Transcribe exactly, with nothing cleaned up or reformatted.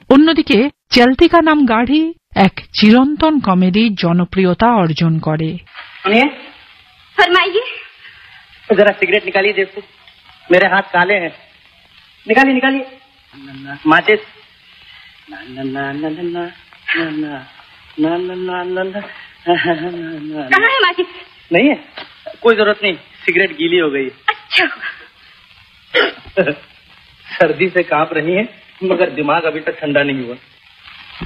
অন্যদিকে চলতি কা নাম গাড়ি এক চিরন্তন কমেডির জনপ্রিয়তা অর্জন করে। सुनिए, फरमाइए। जरा सिगरेट निकालिए जेब से, मेरे हाथ काले हैं। निकालिए निकालिए। माचिस। ना ना ना ना ना ना ना ना ना ना ना। कहाँ है माचिस? नहीं है, कोई जरूरत नहीं, सिगरेट गीली हो गई। अच्छा। सर्दी से कांप रही है, मगर दिमाग अभी तक ठंडा नहीं हुआ।